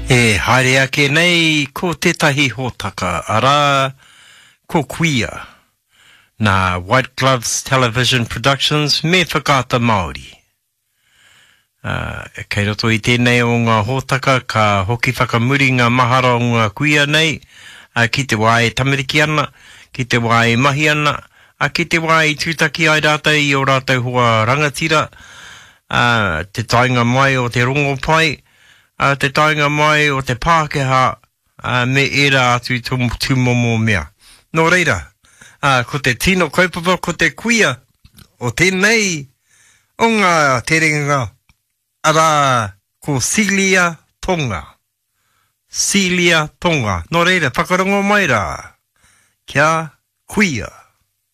E haere ake nei ko tētahi hōtaka ara ko Kuia na White Gloves Television Productions me whakaata Māori. Kei roto I tēnei o ngā hōtaka ka hoki whakamuri ngā mahara o ngā Kuia nei, ki te wā e tamariki ana, ki te wā e mahi ana, ki te wā e tūtaki ai rātou I o rātou hoa rangatira, te tainga mai o te rongo pai, te tainga mai o te Pākehā, me era atu tūmomo mea. Nō reira, ko te tino kaupapa, ko te Kuia, o tēnei, o ngā terenga, ara ko Celia Tonga. Celia Tonga. Nō reira, whakarongo mai rā, kia Kuia.